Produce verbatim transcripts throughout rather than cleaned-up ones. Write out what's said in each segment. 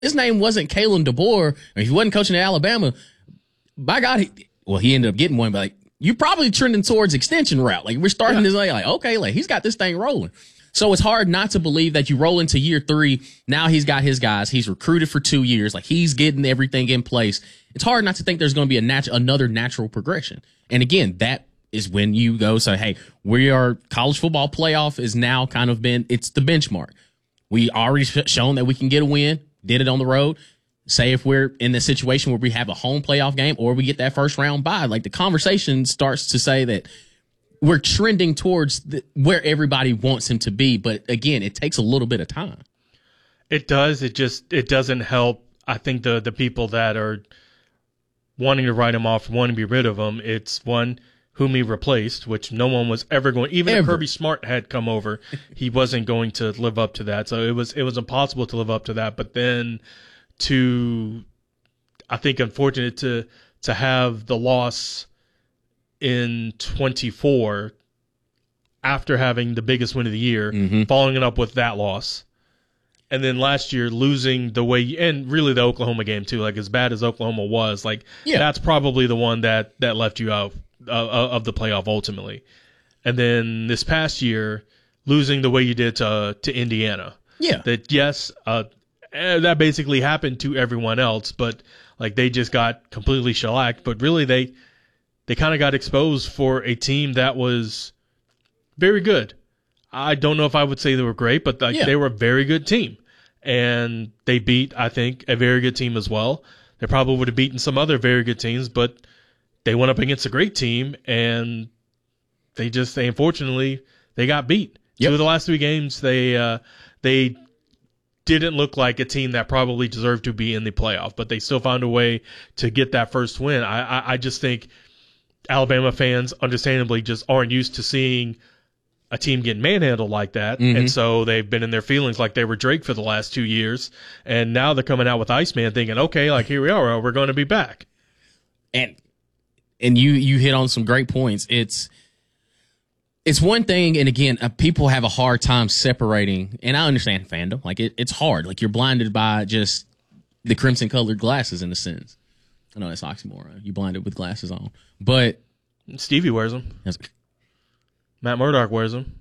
his name wasn't Kalen DeBoer. If he wasn't coaching at Alabama, by God, he, well, he ended up getting one, but like, you're probably trending towards extension route. Like, we're starting yeah. this like, like, okay, like, he's got this thing rolling. So it's hard not to believe that you roll into year three. Now he's got his guys. He's recruited for two years. Like, he's getting everything in place. It's hard not to think there's going to be a nat- another natural progression. And again, that is when you go say, hey, we are college football playoff is now kind of been, it's the benchmark. We already shown that we can get a win, did it on the road. Say if we're in the situation where we have a home playoff game or we get that first round bye, like the conversation starts to say that we're trending towards the, where everybody wants him to be. But again, it takes a little bit of time. It does. It just, it doesn't help. I think the, the people that are wanting to write him off, wanting to be rid of him, it's one, whom he replaced, which no one was ever going, even ever. if Kirby Smart had come over, he wasn't going to live up to that. So it was, it was impossible to live up to that. But then to, I think, unfortunate to, to have the loss in twenty-four after having the biggest win of the year, mm-hmm. following it up with that loss. And then last year losing the way, and really the Oklahoma game too, like as bad as Oklahoma was, like yeah. that's probably the one that, that left you out Uh, of the playoff ultimately. And then this past year, losing the way you did to to Indiana. Yeah. That, yes, uh, that basically happened to everyone else, but like they just got completely shellacked. But really, they they kind of got exposed for a team that was very good. I don't know if I would say they were great, but like yeah. they were a very good team. And they beat, I think, a very good team as well. They probably would have beaten some other very good teams, but they went up against a great team, and they just, they unfortunately, they got beat. Yep. Two of the last three games, they uh, they didn't look like a team that probably deserved to be in the playoff, but they still found a way to get that first win. I, I, I just think Alabama fans, understandably, just aren't used to seeing a team get manhandled like that, mm-hmm. and so they've been in their feelings like they were Drake for the last two years, and now they're coming out with Iceman thinking, okay, like here we are, we're going to be back. And And you you hit on some great points. It's it's one thing, and again, uh, people have a hard time separating, and I understand fandom. Like, it, it's hard. Like, you're blinded by just the crimson-colored glasses, in a sense. I know that's oxymoron. You blinded with glasses on. But Stevie wears them. Matt Murdock wears them.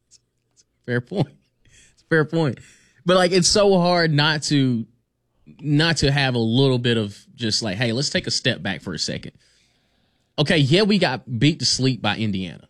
Fair point. It's a fair point. But, like, it's so hard not to not to have a little bit of just like, hey, let's take a step back for a second. Okay, yeah, we got beat to sleep by Indiana.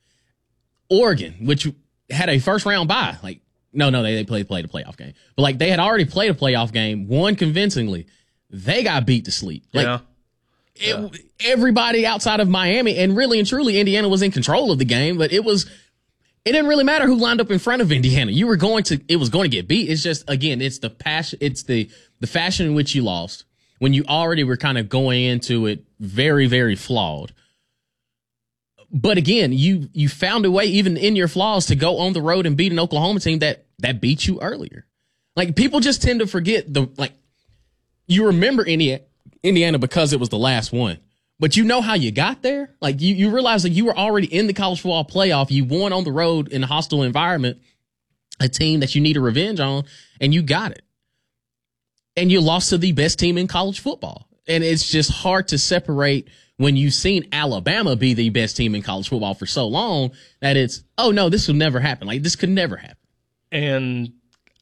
Oregon, which had a first round bye. Like, no, no, they, they played, played a playoff game. But, like, they had already played a playoff game, won convincingly. They got beat to sleep. Like, yeah. It, yeah. Everybody outside of Miami, and really and truly, Indiana was in control of the game, but it was, it didn't really matter who lined up in front of Indiana. You were going to, it was going to get beat. It's just, again, it's the passion, it's the, the fashion in which you lost when you already were kind of going into it very, very flawed. But again, you, you found a way, even in your flaws, to go on the road and beat an Oklahoma team that, that beat you earlier. Like, people just tend to forget the, like, you remember Indiana, Indiana because it was the last one, but you know how you got there. Like, you, you realize that you were already in the college football playoff. You won on the road in a hostile environment, a team that you need a revenge on, and you got it. And you lost to the best team in college football. And it's just hard to separate when you've seen Alabama be the best team in college football for so long that it's, oh no, this will never happen. Like, this could never happen. And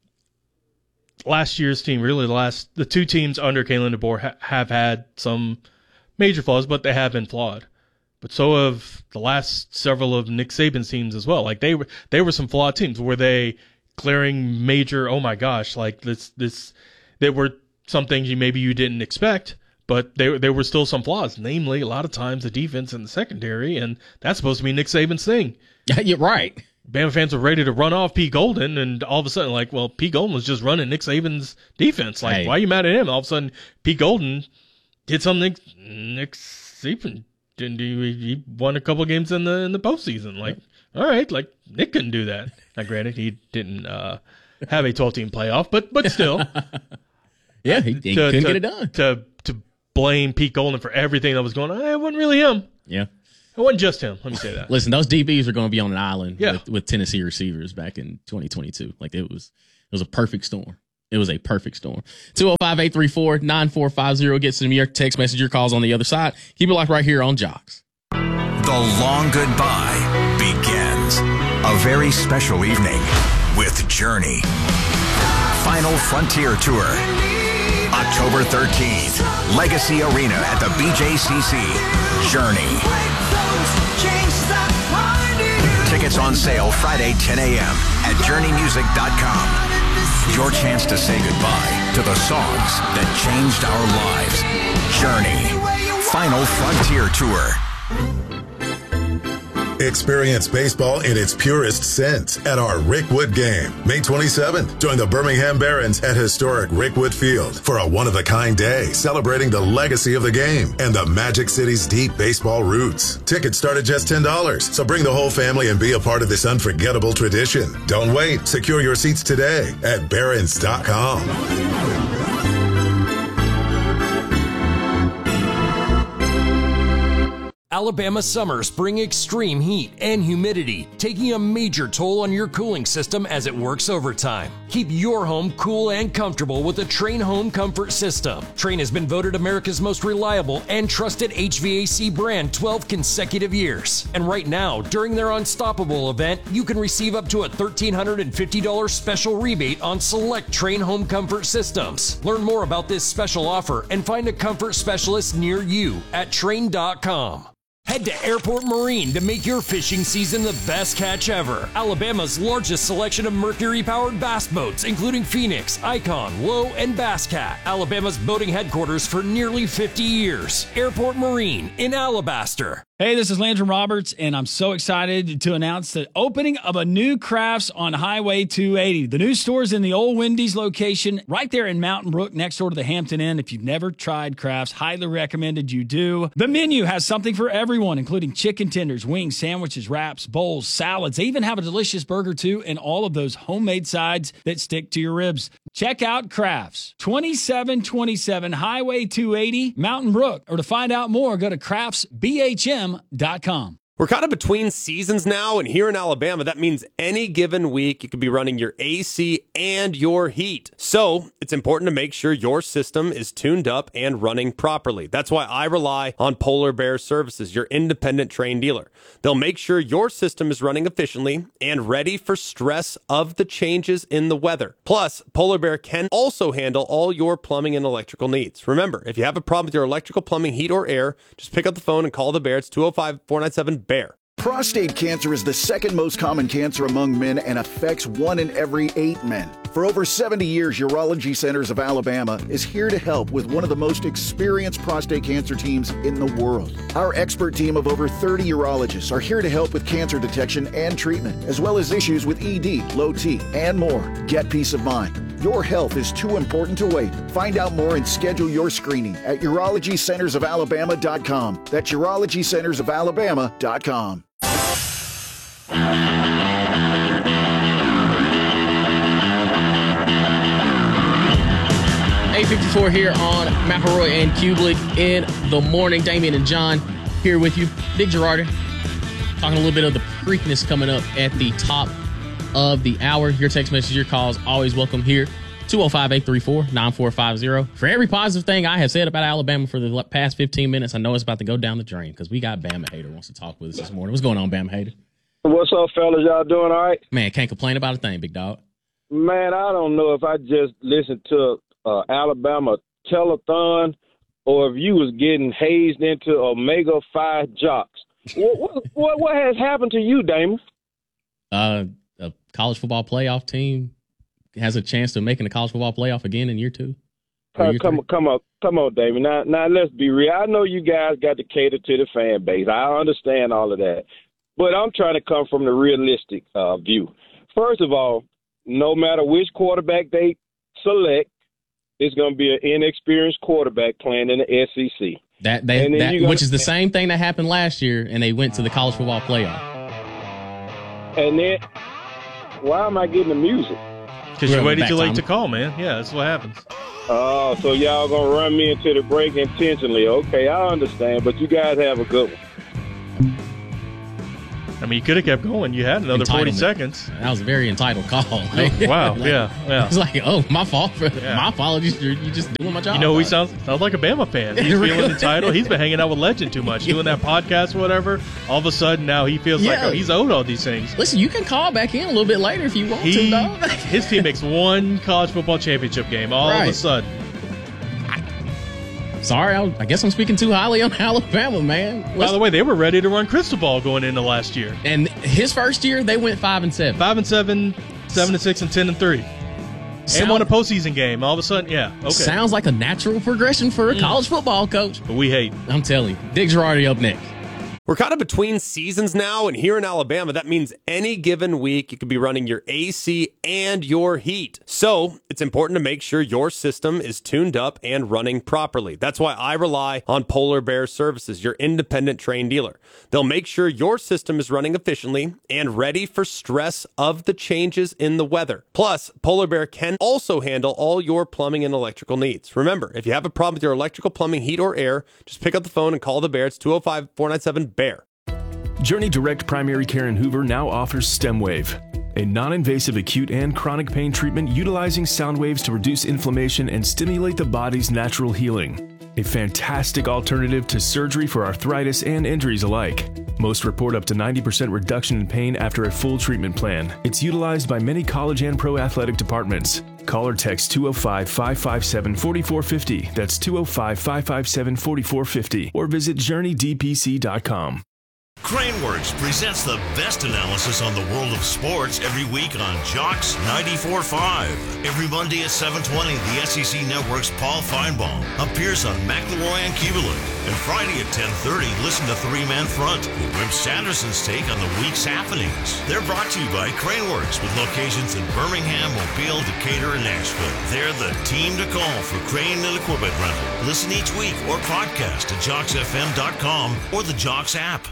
last year's team, really the last, the two teams under Kalen DeBoer ha- have had some major flaws, but they have been flawed. But so have the last several of Nick Saban's teams as well. Like, they were, they were some flawed teams. Were they clearing major, oh my gosh, like this, this, there were some things you maybe you didn't expect, but there there were still some flaws. Namely, a lot of times the defense and the secondary, and that's supposed to be Nick Saban's thing. You're right. Bama fans were ready to run off Pete Golden, and all of a sudden, like, well, Pete Golden was just running Nick Saban's defense. Like, hey. Why are you mad at him? All of a sudden, Pete Golden did something Nick Saban didn't do. He won a couple games in the in the postseason. Like, all right, like, Nick couldn't do that. Now, granted, he didn't uh, have a twelve-team playoff, but but still. Yeah, he, he to, couldn't to, get it done. To to blame Pete Golden for everything that was going on, it wasn't really him. Yeah. It wasn't just him. Let me say that. Listen, those D Bs are going to be on an island yeah. with, with Tennessee receivers back in twenty twenty-two. Like, it was it was a perfect storm. It was a perfect storm. two oh five, eight three four, nine four five zero gets to me. Your text message, your calls on the other side. Keep it locked right here on Jocks. The long goodbye begins. A very special evening with Journey. Final Frontier Tour. October thirteenth. Legacy Arena at the B J C C. Journey. Tickets on sale Friday, ten a.m. at journey music dot com. Your chance to say goodbye to the songs that changed our lives. Journey. Final Frontier Tour. Experience baseball in its purest sense at our Rickwood game. May twenty-seventh, join the Birmingham Barons at historic Rickwood Field for a one-of-a-kind day celebrating the legacy of the game and the Magic City's deep baseball roots. Tickets start at just ten dollars, so bring the whole family and be a part of this unforgettable tradition. Don't wait. Secure your seats today at barons dot com. Alabama summers bring extreme heat and humidity, taking a major toll on your cooling system as it works overtime. Keep your home cool and comfortable with the Trane Home Comfort System. Trane has been voted America's most reliable and trusted H V A C brand twelve consecutive years. And right now, during their Unstoppable event, you can receive up to a one thousand three hundred fifty dollars special rebate on select Trane Home Comfort systems. Learn more about this special offer and find a comfort specialist near you at Trane dot com. Head to Airport Marine to make your fishing season the best catch ever. Alabama's largest selection of Mercury-powered bass boats, including Phoenix, Icon, Low, and Bass Cat. Alabama's boating headquarters for nearly fifty years. Airport Marine in Alabaster. Hey, this is Landon Roberts, and I'm so excited to announce the opening of a new Crafts on Highway two eighty. The new store is in the old Wendy's location right there in Mountain Brook next door to the Hampton Inn. If you've never tried Crafts, highly recommended you do. The menu has something for everyone, including chicken tenders, wings, sandwiches, wraps, bowls, salads. They even have a delicious burger, too, and all of those homemade sides that stick to your ribs. Check out Crafts, twenty-seven twenty-seven Highway two eighty, Mountain Brook. Or to find out more, go to crafts b h m dot com. We're kind of between seasons now, and here in Alabama, that means any given week you could be running your A C and your heat. So it's important to make sure your system is tuned up and running properly. That's why I rely on Polar Bear Services, your independent Trane dealer. They'll make sure your system is running efficiently and ready for stress of the changes in the weather. Plus, Polar Bear can also handle all your plumbing and electrical needs. Remember, if you have a problem with your electrical, plumbing, heat, or air, just pick up the phone and call the Bear. It's two oh five, four nine seven, B E A R. Prostate cancer is the second most common cancer among men and affects one in every eight men. For over seventy years, Urology Centers of Alabama is here to help with one of the most experienced prostate cancer teams in the world. Our expert team of over thirty urologists are here to help with cancer detection and treatment, as well as issues with E D, low T, and more. Get peace of mind. Your health is too important to wait. Find out more and schedule your screening at urology centers of alabama dot com. That's urology centers of alabama dot com. eight fifty-four here on McElroy and Kublik in the morning. Damian and John here with you. Big Girardi talking a little bit of the Preakness coming up at the top of the hour. Your text message, your calls, always welcome here. two oh five, eight three four, nine four five zero. For every positive thing I have said about Alabama for the past fifteen minutes, I know it's about to go down the drain because we got Bama Hater wants to talk with us this morning. What's going on, Bama Hater? What's up, fellas? Y'all doing all right? Man, can't complain about a thing, big dog. Man, I don't know if I just listened to uh, Alabama telethon or if you was getting hazed into Omega five jocks. what, what, what, what has happened to you, Damon? Uh, a college football playoff team has a chance of making the college football playoff again in year two. Uh, come, come on, come on, Damon. Now, now let's be real. I know you guys got to cater to the fan base. I understand all of that. But I'm trying to come from the realistic uh, view. First of all, no matter which quarterback they select, it's going to be an inexperienced quarterback playing in the S E C. That, they, that gonna, which is the same thing that happened last year, and they went to the college football playoff. And then, why am I getting the music? Because you waited too late to call, man. Yeah, that's what happens. Oh, so y'all going to run me into the break intentionally. Okay, I understand, but you guys have a good one. I I mean, you could have kept going. You had another forty seconds. That was a very entitled call. Oh, wow. like, yeah. Yeah. It's like, oh, my fault. For, yeah. My apologies. You're, you're just doing my job. You know, he sounds, sounds like a Bama fan. He's really? feeling entitled. He's been hanging out with Legend too much, doing that podcast or whatever. All of a sudden, now he feels yeah. like oh, he's owed all these things. Listen, you can call back in a little bit later if you want he, to, dog. His team makes one college football championship game all right. of a sudden. Sorry, I, I guess I'm speaking too highly on Alabama, man. Let's, By the way, they were ready to run crystal ball going into last year. And his first year, they went five and seven, five and seven, seven and six, and ten and three, Sound, and won a postseason game. All of a sudden, yeah, okay. Sounds like a natural progression for a mm. college football coach. But we hate. I'm telling you, Dick Girardi up next. We're kind of between seasons now, and here in Alabama, that means any given week you could be running your A C and your heat. So it's important to make sure your system is tuned up and running properly. That's why I rely on Polar Bear Services, your independent Trane dealer. They'll make sure your system is running efficiently and ready for stress of the changes in the weather. Plus, Polar Bear can also handle all your plumbing and electrical needs. Remember, if you have a problem with your electrical, plumbing, heat, or air, just pick up the phone and call the Bear. It's two oh five, four nine seven, Bear. Journey Direct Primary Care in Hoover now offers StemWave, a non-invasive acute and chronic pain treatment utilizing sound waves to reduce inflammation and stimulate the body's natural healing. A fantastic alternative to surgery for arthritis and injuries alike. Most report up to ninety percent reduction in pain after a full treatment plan. It's utilized by many college and pro athletic departments. Call or text two oh five, five five seven, four four five oh. That's two oh five, five five seven, four four five oh. Or visit journey d p c dot com. Craneworks presents the best analysis on the world of sports every week on Jocks ninety-four point five. Every Monday at seven twenty, the S E C Network's Paul Feinbaum appears on McElroy and Kubelik. And Friday at ten thirty, listen to Three Man Front with Wimp Sanderson's take on the week's happenings. They're brought to you by Craneworks with locations in Birmingham, Mobile, Decatur, and Nashville. They're the team to call for crane and equipment rental. Listen each week or podcast at jocks f m dot com or the Jocks app.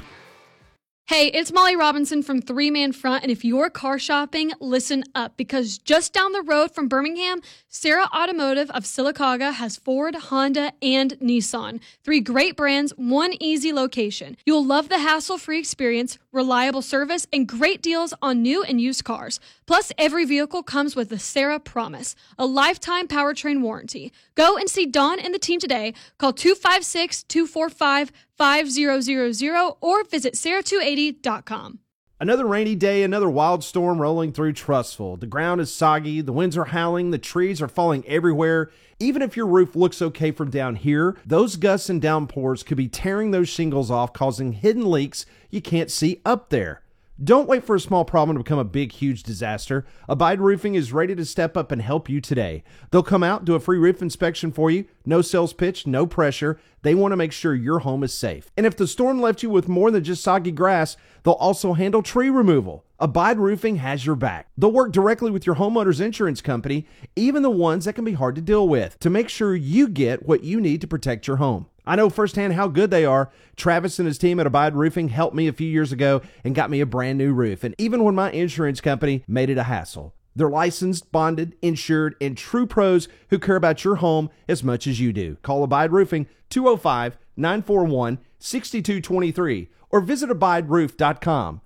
Hey, it's Molly Robinson from Three Man Front, and if you're car shopping, listen up, because just down the road from Birmingham, Sarah Automotive of Sylacauga has Ford, Honda, and Nissan. Three great brands, one easy location. You'll love the hassle-free experience, reliable service, and great deals on new and used cars. Plus, every vehicle comes with the Sarah Promise, a lifetime powertrain warranty. Go and see Dawn and the team today. Call two five six, two four five, five zero zero zero or visit sarah two eighty dot com. Another rainy day, another wild storm rolling through Trussville. The ground is soggy, the winds are howling, the trees are falling everywhere. Even if your roof looks okay from down here, those gusts and downpours could be tearing those shingles off, causing hidden leaks you can't see up there. Don't wait for a small problem to become a big, huge disaster. Abide Roofing is ready to step up and help you today. They'll come out, do a free roof inspection for you. No sales pitch, no pressure. They want to make sure your home is safe. And if the storm left you with more than just soggy grass, they'll also handle tree removal. Abide Roofing has your back. They'll work directly with your homeowner's insurance company, even the ones that can be hard to deal with, to make sure you get what you need to protect your home. I know firsthand how good they are. Travis and his team at Abide Roofing helped me a few years ago and got me a brand new roof. And even when my insurance company made it a hassle, they're licensed, bonded, insured, and true pros who care about your home as much as you do. Call Abide Roofing two oh five, nine four one, six two two three or visit abide roof dot com.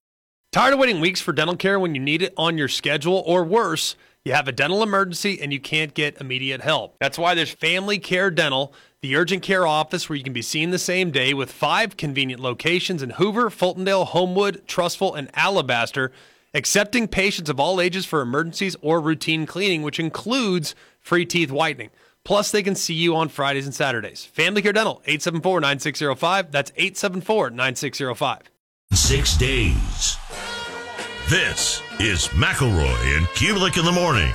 Tired of waiting weeks for dental care when you need it on your schedule, or worse, you have a dental emergency and you can't get immediate help? That's why there's Family Care Dental, the urgent care office where you can be seen the same day, with five convenient locations in Hoover, Fultondale, Homewood, Trussville, and Alabaster, accepting patients of all ages for emergencies or routine cleaning, which includes free teeth whitening. Plus, they can see you on Fridays and Saturdays. Family Care Dental, eight seven four, nine six zero five. That's eight seven four, nine six zero five. Six days. This is McElroy and Kubelik in the morning.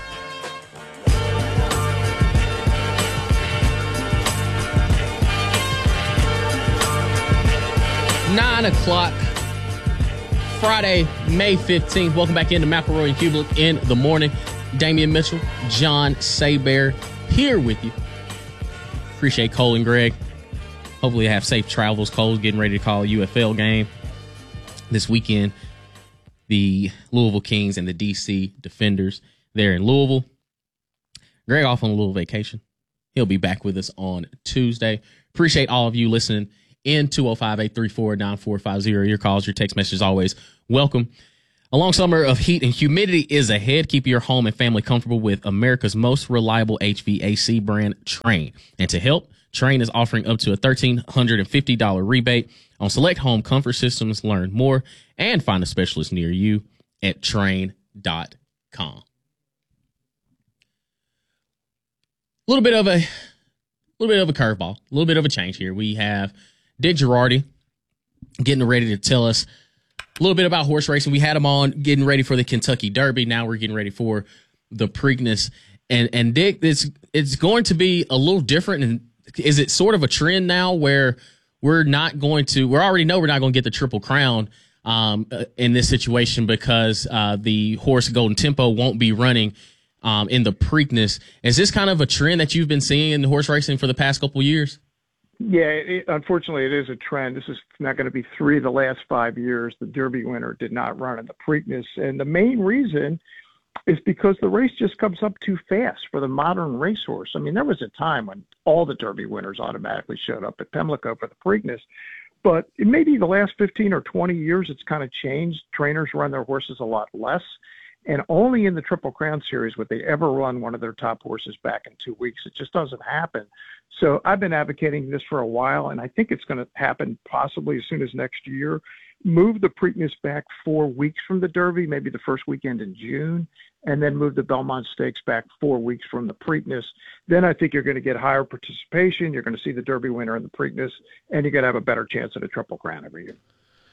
Nine o'clock, Friday, May fifteenth. Welcome back into McElroy and Kubelik in the morning. Damian Mitchell, John Saybear here with you. Appreciate Cole and Greg. Hopefully you have safe travels. Cole's getting ready to call a U F L game this weekend. The Louisville Kings and the D C Defenders there in Louisville. Greg off on a little vacation. He'll be back with us on Tuesday. Appreciate all of you listening in two oh five, eight three four, nine four five zero. Your calls, your text messages always welcome. A long summer of heat and humidity is ahead. Keep your home and family comfortable with America's most reliable H V A C brand, Trane. And to help, Trane is offering up to a one thousand three hundred fifty dollars rebate on select home comfort systems. Learn more and find a specialist near you at Trane dot com. A little bit of a, little bit of a curveball, a little bit of a change here. We have Dick Girardi getting ready to tell us a little bit about horse racing. We had him on getting ready for the Kentucky Derby. Now we're getting ready for the Preakness. And and Dick, it's it's going to be a little different. And is it sort of a trend now where we're not going to, we already know we're not going to get the Triple Crown um, in this situation because uh, the horse Golden Tempo won't be running um, in the Preakness. Is this kind of a trend that you've been seeing in the horse racing for the past couple of years? Yeah, it, unfortunately, it is a trend. This is not going to be three of the last five years. The Derby winner did not run in the Preakness. And the main reason is because the race just comes up too fast for the modern racehorse. I mean, there was a time when all the Derby winners automatically showed up at Pimlico for the Preakness. But in maybe the last fifteen or twenty years, it's kind of changed. Trainers run their horses a lot less. And only in the Triple Crown Series would they ever run one of their top horses back in two weeks. It just doesn't happen. So I've been advocating this for a while, and I think it's going to happen possibly as soon as next year. Move the Preakness back four weeks from the Derby, maybe the first weekend in June, and then move the Belmont Stakes back four weeks from the Preakness. Then I think you're going to get higher participation. You're going to see the Derby winner in the Preakness, and you're going to have a better chance at a Triple Crown every year.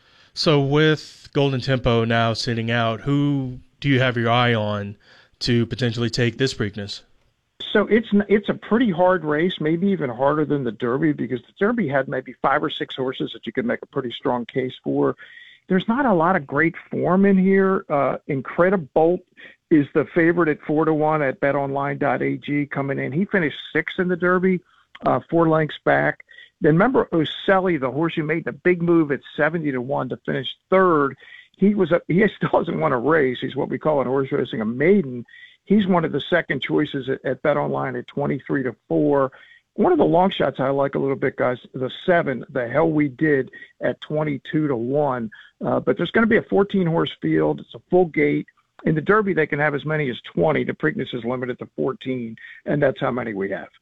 So with Golden Tempo now sitting out, who do you have your eye on to potentially take this Preakness? So it's it's a pretty hard race, maybe even harder than the Derby, because the Derby had maybe five or six horses that you could make a pretty strong case for. There's not a lot of great form in here. Uh, Incredibolt is the favorite at four to one at bet online dot a g coming in. He finished sixth in the Derby, uh, four lengths back. Then remember Oselli, the horse who made the big move at seventy to one to finish third. He was a, he still hasn't won a race. He's what we call in horse racing a maiden. He's one of the second choices at, at BetOnline at twenty-three to four. One of the long shots I like a little bit, guys, the seven, the Hell We Did at twenty-two to one. Uh, but there's going to be a fourteen horse field. It's a full gate. In the Derby, they can have as many as twenty. The Preakness is limited to fourteen, and that's how many we have.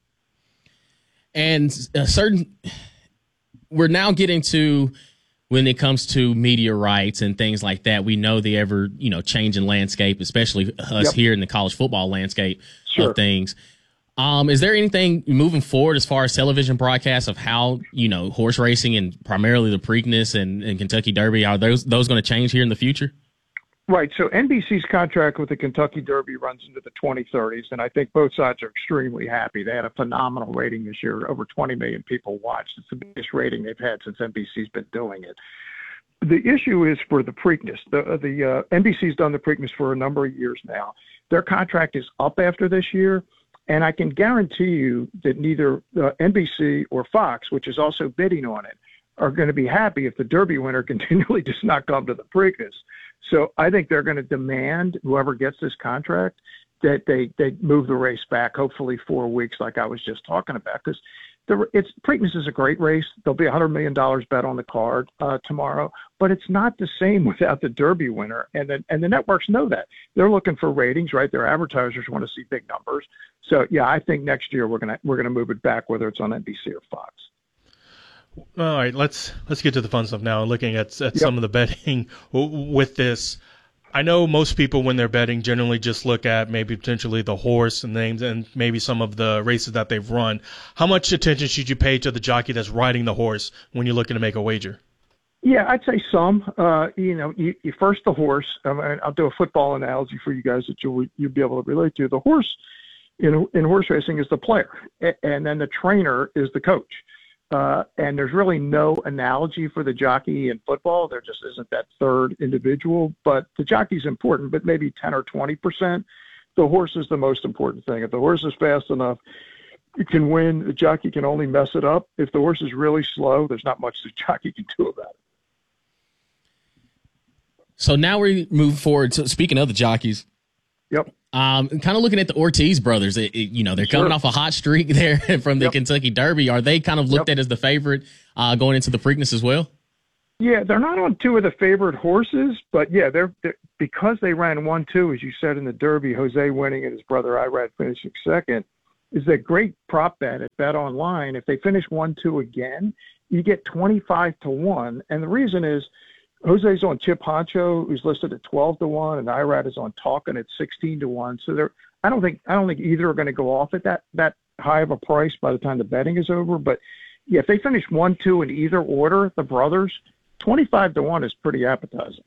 And a certain, we're now getting to, when it comes to media rights and things like that, we know the ever, you know, changing landscape, especially us yep. here in the college football landscape sure. of things. Um, is there anything moving forward as far as television broadcasts of how, you know, horse racing and primarily the Preakness and, and Kentucky Derby, are those those going to change here in the future? Right. So N B C's contract with the Kentucky Derby runs into the twenty thirties, and I think both sides are extremely happy. They had a phenomenal rating this year. Over twenty million people watched. It's the biggest rating they've had since N B C's been doing it. The issue is for the Preakness. The, the uh, N B C's done the Preakness for a number of years now. Their contract is up after this year, and I can guarantee you that neither uh, N B C or Fox, which is also bidding on it, are going to be happy if the Derby winner continually does not come to the Preakness. So I think they're going to demand, whoever gets this contract, that they, they move the race back, hopefully four weeks like I was just talking about. Because it's Preakness is a great race. There'll be one hundred million dollars bet on the card uh, tomorrow. But it's not the same without the Derby winner. And the, and the networks know that. They're looking for ratings, right? Their advertisers want to see big numbers. So, yeah, I think next year we're going to we're gonna move it back, whether it's on N B C or Fox. All right, let's let's get to the fun stuff now. Looking at at yep. some of the betting with this, I know most people when they're betting generally just look at maybe potentially the horse and names and maybe some of the races that they've run. How much attention should you pay to the jockey that's riding the horse when you're looking to make a wager? Yeah, I'd say some. Uh, you know, you, you first the horse. I mean, I'll do a football analogy for you guys that you'll you'll be able to relate to. The horse in in horse racing is the player, and then the trainer is the coach. Uh, and there's really no analogy for the jockey in football. There just isn't that third individual. But the jockey's important, but maybe ten or twenty percent. The horse is the most important thing. If the horse is fast enough, it can win. The jockey can only mess it up. If the horse is really slow, there's not much the jockey can do about it. So now we move forward. So speaking of the jockeys, Yep. Um, kind of looking at the Ortiz brothers, it, it, you know, they're coming Sure. off a hot streak there from the Yep. Kentucky Derby. Are they kind of looked Yep. at as the favorite uh, going into the Preakness as well? Yeah, they're not on two of the favorite horses, but yeah, they're, they're because they ran one two, as you said in the Derby, Jose winning and his brother Irad finishing second. Is a great prop bet at Bet Online. If they finish one two again, you get twenty-five to one, and the reason is Jose's on Chip Honcho, who's listed at twelve to one, and Irad is on Talkin at sixteen to one. So they're I don't think I don't think either are going to go off at that that high of a price by the time the betting is over. But yeah, if they finish one two in either order, the brothers, twenty-five to one is pretty appetizing.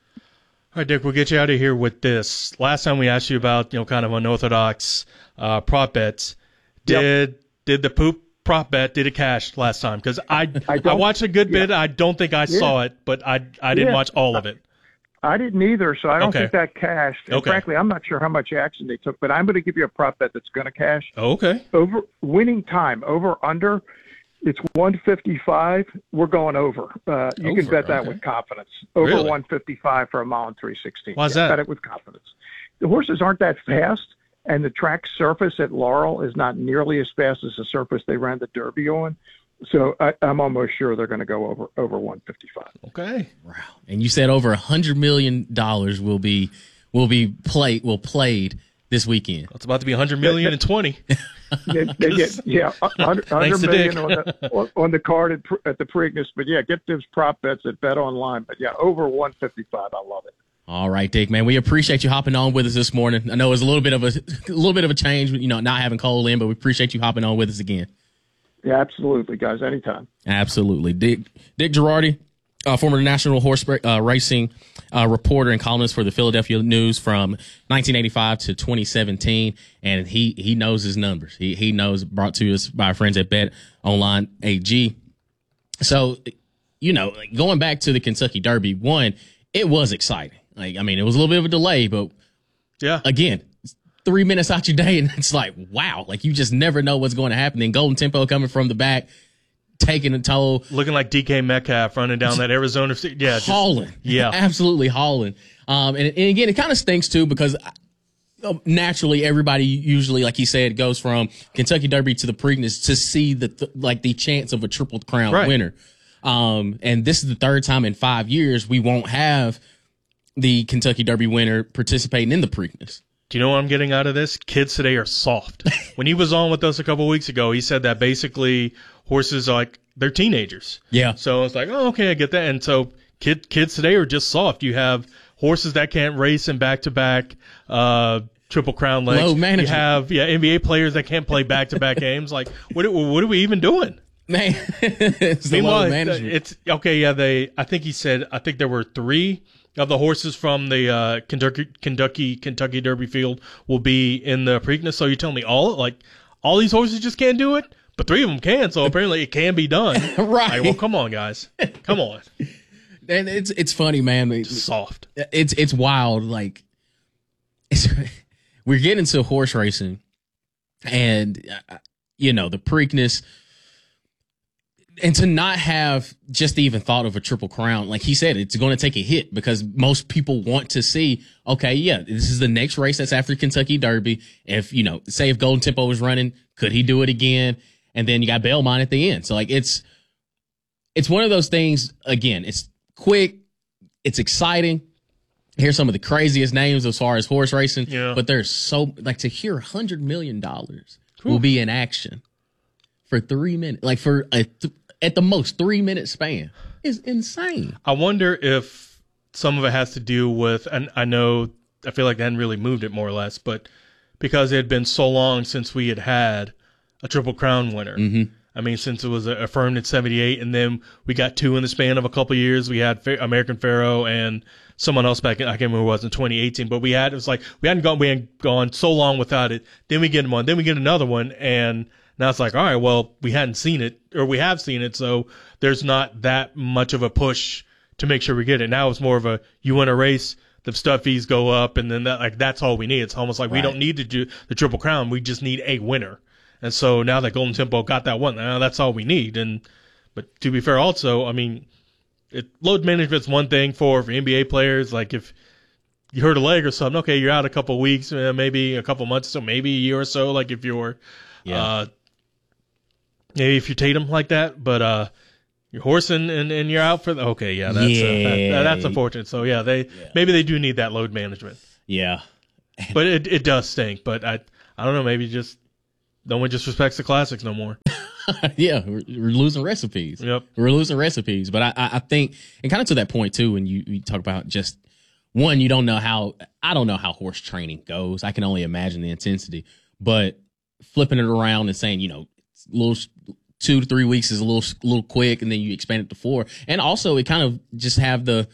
All right, Dick, we'll get you out of here with this. Last time we asked you about, you know, kind of unorthodox uh, prop bets. Did Yep. did the poop prop bet, did it cash last time? Because I, I, don't- watched a good bit. yeah. I don't think I Yeah. saw it, but I, I didn't Yeah. watch all of it. I didn't either, so I don't Okay. think that cashed. And Okay. frankly, I'm not sure how much action they took, but I'm going to give you a prop bet that's going to cash. Oh, okay. Over winning time, over under, it's one fifty-five. We're going over. Uh, you can Over, bet that okay. with confidence. Over Really? one fifty-five for a mile and three sixteen. Why's Yeah, that? Bet it with confidence. The horses aren't that fast, and the track surface at Laurel is not nearly as fast as the surface they ran the Derby on. So I, I'm almost sure they're going to go over over one fifty-five. Okay. And you said over a hundred million dollars will be will be played will played this weekend. It's about to be one hundred million and twenty. They, they get, yeah, one hundred, Thanks to million Dick. on the, on- on the card at, at the Preakness. But yeah, get those prop bets at Bet Online. But yeah, over one fifty-five. I love it. All right, Dick, man, we appreciate you hopping on with us this morning. I know it was a little bit of a, a little bit of a change, you know, not having Cole in, but we appreciate you hopping on with us again. Yeah, absolutely, guys. Anytime. Absolutely, Dick Dick Girardi, uh, former national horse uh, racing uh, reporter and columnist for the Philadelphia News from nineteen eighty-five to twenty seventeen, and he he knows his numbers. He he knows, brought to us by our friends at Bet Online A G. So, you know, going back to the Kentucky Derby, one, it was exciting. Like, I mean, it was a little bit of a delay, but yeah, again, three minutes out your day, and it's like, wow, like you just never know what's going to happen. Then Golden Tempo coming from the back, taking a toll, looking like D K Metcalf running down that Arizona. Yeah, just, hauling, yeah, absolutely hauling. Um, and, and again, it kind of stinks too because uh, naturally everybody usually, like he said, goes from Kentucky Derby to the Preakness to see the th- like the chance of a Triple Crown Right. winner. Um, and this is the third time in five years we won't have the Kentucky Derby winner participating in the Preakness. Do you know what I'm getting out of this? Kids today are soft. When he was on with us a couple weeks ago, he said that basically horses are like they're teenagers. Yeah. So it's like, oh, okay, I get that. And so kid, kids today are just soft. You have horses that can't race in back-to-back uh, Triple Crown legs. Low management. You have yeah N B A players that can't play back-to-back games. Like, what, what are we even doing? Man, it's the Meanwhile, low management. it's okay. Yeah, they. I think he said. I think there were three of the horses from the uh, Kentucky, Kentucky, Kentucky Derby field will be in the Preakness. So you're telling me all like all these horses just can't do it, but three of them can. So apparently it can be done. Right. Like, well, come on, guys. Come on. And it's it's funny, man. It's soft. It's it's wild. Like it's, we're getting into horse racing, and uh, you know the Preakness, and to not have just even thought of a Triple Crown, like he said, it's going to take a hit because most people want to see. Okay, yeah, this is the next race that's after Kentucky Derby. If you know, say if Golden Tempo was running, could he do it again? And then you got Belmont at the end. So like it's it's one of those things. Again, it's quick, it's exciting. Here's some of the craziest names as far as horse racing, Yeah. but there's so like to hear a hundred million dollars will be in action for three minutes, like for a th- at the most three minute span is insane. I wonder if some of it has to do with, and I know I feel like they hadn't really moved it more or less, but because it had been so long since we had had a Triple Crown winner. Mm-hmm. I mean, since it was affirmed in seventy-eight, and then we got two in the span of a couple of years. We had American Pharoah and someone else back in, I can't remember who it was, in twenty eighteen, but we had, it was like, we hadn't gone, we hadn't gone so long without it. Then we get one, then we get another one, and now it's like, all right, well, we hadn't seen it, or we have seen it, so there's not that much of a push to make sure we get it. Now it's more of a, you win a race, the stuff fees go up, and then that, like, that's all we need. It's almost like we Right. don't need to do the Triple Crown, we just need a winner. And so now that Golden Tempo got that one, now that's all we need. And but to be fair, also, I mean, it, load management's one thing for, for N B A players. Like if you hurt a leg or something. Okay, you're out a couple of weeks, uh, maybe a couple of months, so maybe a year or so. Like if you're, Yeah. uh, maybe if you Tatum like that, but uh, you're horsing and, and you're out for the. Okay, yeah, that's uh, Yeah. that, that's unfortunate. So yeah, they maybe they do need that load management. Yeah. But it it does stink. But I I don't know. Maybe just no one just respects the classics no more. Yeah, we're, we're losing recipes. Yep, we're losing recipes. But I, I, I think, and kind of to that point too, when you, you talk about just one, you don't know how. I don't know how horse training goes. I can only imagine the intensity. But flipping it around and saying, you know, it's a little two to three weeks is a little a little quick, and then you expand it to four, and also it kind of just have the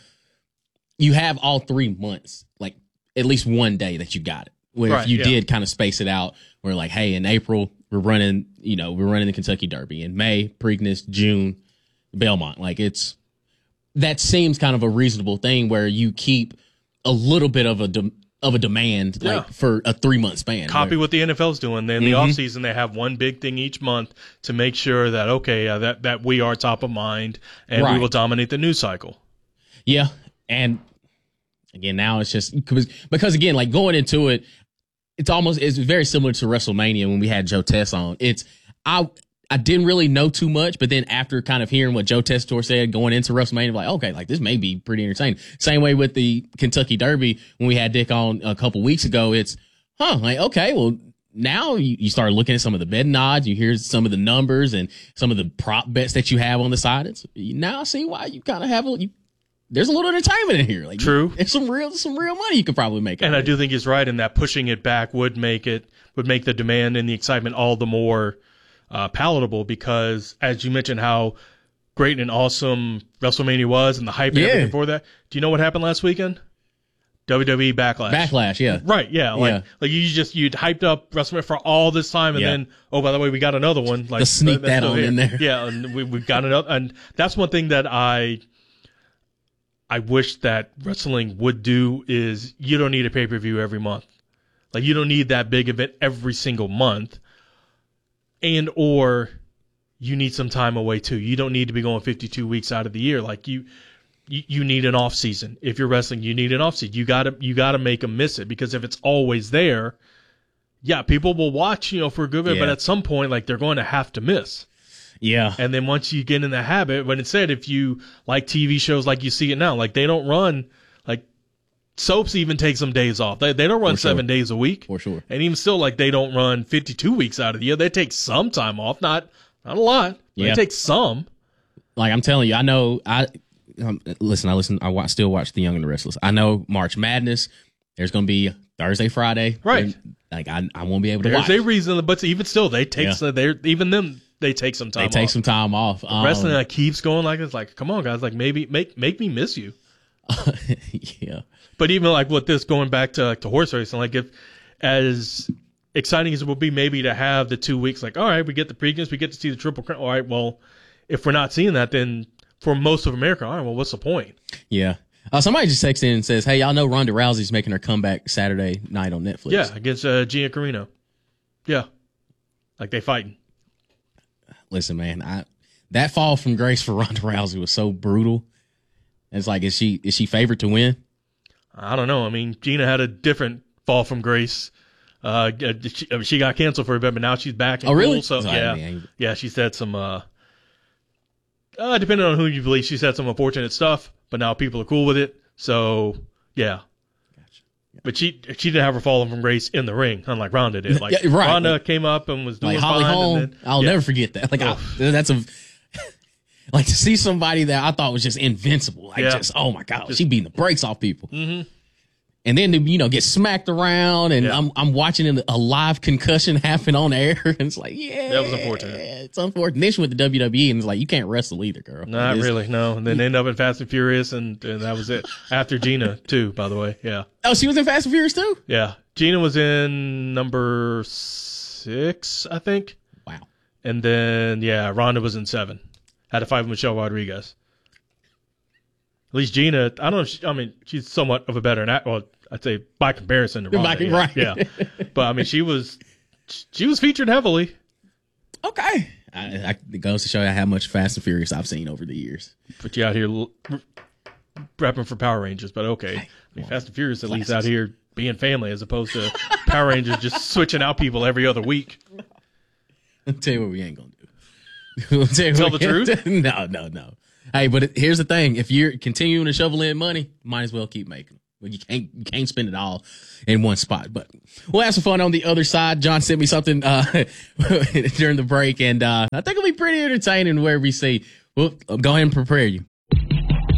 you have all three months, like at least one day that you got it. Where Right, if you yeah. did kind of space it out, we're like, hey, in April we're running, you know, we're running the Kentucky Derby. In May, Preakness. June, Belmont. Like it's that seems kind of a reasonable thing where you keep a little bit of a de- of a demand like Yeah. for a three month span. Copy where- what the N F L's doing. In the Mhm. off season, they have one big thing each month to make sure that okay, uh, that that we are top of mind and we Right. will dominate the news cycle. Yeah, and again, now it's just because because again, like going into it, it's almost it's very similar to WrestleMania when we had Joe Tess on. It's I I didn't really know too much, but then after kind of hearing what Joe Tessitore said going into WrestleMania, I'm like, okay, like this may be pretty entertaining. Same way with the Kentucky Derby when we had Dick on a couple weeks ago. It's huh, like okay, well. Now you, you start looking at some of the betting odds, you hear some of the numbers and some of the prop bets that you have on the side. It's now I see why you kind of have a you, there's a little entertainment in here. Like True. There's some real some real money you could probably make. And out I of do think he's right in that pushing it back would make it would make the demand and the excitement all the more uh, palatable because, as you mentioned, how great and awesome WrestleMania was and the hype and Yeah. everything for that. Do you know what happened last weekend? W W E Backlash. Backlash, yeah. Right, yeah. Like, Yeah. like you just you'd hyped up WrestleMania for all this time, and Yeah. then oh, by the way, we got another one. Like Just sneak that's that still on here. in there. Yeah, and we we've got another, and that's one thing that I I wish that wrestling would do is you don't need a pay per view every month. Like you don't need that big event every single month, and or you need some time away too. You don't need to be going fifty-two weeks out of the year. Like you. You, you need an off season. If you're wrestling, you need an off season. You gotta you gotta make them miss it because if it's always there, yeah, people will watch, you know, for a good bit, Yeah. but at some point, like they're going to have to miss. Yeah. And then once you get in the habit, but instead, if you like T V shows like you see it now, like they don't run like soaps even take some days off. They they don't run For sure. seven days a week. For sure. And even still, like they don't run fifty-two weeks out of the year. They take some time off, not not a lot. But Yeah. They take some. Like I'm telling you, I know. I um, listen. I listen. I watch, still watch The Young and the Restless. I know March Madness. There's going to be Thursday, Friday. Right. And, like I, I won't be able to There's watch. a reason, but even still, they take Yeah. so they're even them. They take some time. They take off. some time off. Um, Wrestling like keeps going like it's like, come on, guys, like maybe make make me miss you. yeah. But even like with this going back to like to horse racing, like if as exciting as it would be maybe to have the two weeks, like all right, we get the Preakness, we get to see the Triple Crown. All right, well, if we're not seeing that, then for most of America, all right, well, what's the point? Yeah. Uh, somebody just texted in and says, "Hey, y'all know Ronda Rousey's making her comeback Saturday night on Netflix." Yeah, against uh, Gina Carino. Yeah, like they fighting. Listen, man, I that fall from grace for Ronda Rousey was so brutal. It's like, is she is she favored to win? I don't know. I mean, Gina had a different fall from grace. Uh, she, she got canceled for a bit, but now she's back. In Oh, really? Cool, so Sorry, yeah, man. yeah, she said some. Uh, uh, depending on who you believe, she said some unfortunate stuff, but now people are cool with it. So yeah. But she she didn't have her falling from grace in the ring, unlike Ronda did. Like Yeah, right. Ronda came up and was doing Like Holly fine. Holm, and then, I'll yeah. never forget that. Like I, that's a like to see somebody that I thought was just invincible. Like Yeah. just oh my god, she beating the brakes off people. Mm-hmm. And then to, you know, get smacked around, and Yeah. I'm I'm watching a live concussion happen on air, and it's like, yeah, That was unfortunate. it's unfortunate. Then she went to W W E, and it's like you can't wrestle either, girl. Not It's- really, no. And then end up in Fast and Furious, and, and that was it. After Gina, too, by the way. Yeah. Oh, she was in Fast and Furious too. Yeah. Gina was in number six, I think. Wow. And then, yeah, Ronda was in seven. Had a fight with Michelle Rodriguez. At least Gina, I don't know if she, I mean, she's somewhat of a better, act- well, I'd say by comparison to Ronda. By- yeah, right. Yeah. But, I mean, she was, she was featured heavily. Okay. I, I, it goes to show you how much Fast and Furious I've seen over the years. Put you out here l- prepping for Power Rangers, but okay. I mean, Fast and Furious at least out here being family as opposed to Power Rangers just switching out people every other week. I'll tell you what we ain't going to do. Tell, you Tell what the we truth? No, no, no. Hey, but it, here's the thing. If you're continuing to shovel in money, might as well keep making them. Well, you can't you can't spend it all in one spot. But we'll have some fun on the other side. John sent me something uh, during the break, and uh, I think it'll be pretty entertaining where we see. Well, go ahead and prepare you.